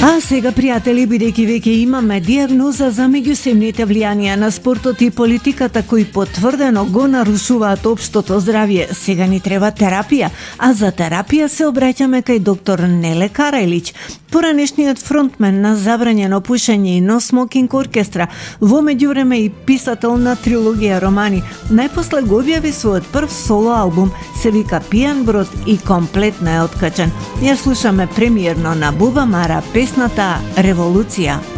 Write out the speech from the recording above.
А сега, пријатели, бидејќи веќе имаме дијагноза за меѓусебните влијанија на спортот и политиката кои потврдено го нарушуваат општото здравје, сега ни треба терапија, а за терапија се обраќаме кај доктор Неле Карајлиќ, поранешниот фронтмен на Забрањено пушење и No Smoking оркестра, во меѓувреме и писател на трилогија романи. Најпосле го објави својот прв соло албум, се вика Пијан брод и комплетно е откачен. Ја слушаме премиерно на Буба Мара песната Револуција.